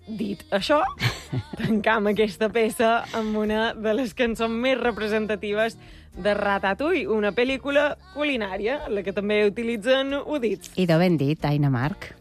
dit això, tancam aquesta peça amb una de les cançons més representatives de Ratatouille, una pel·lícula culinària, en la que també utilitzen udits. I de ben dit, Aina Marc.